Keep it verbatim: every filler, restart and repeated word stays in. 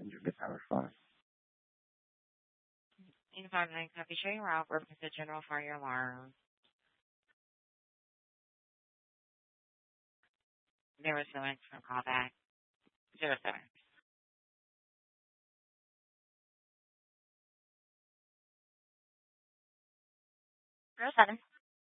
passenger before response. In five nine copy showing route for Mister General Fire Alarm. Zero seven for callback. Zero seven. Zero seven.